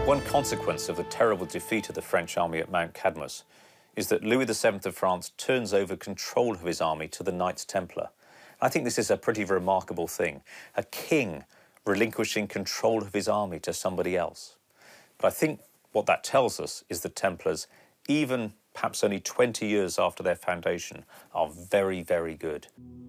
One consequence of the terrible defeat of the French army at Mount Cadmus is that Louis VII of France turns over control of his army to the Knights Templar. I think this is a pretty remarkable thing, a king relinquishing control of his army to somebody else. But I think what that tells us is the Templars, even perhaps only 20 years after their foundation, are very, very good.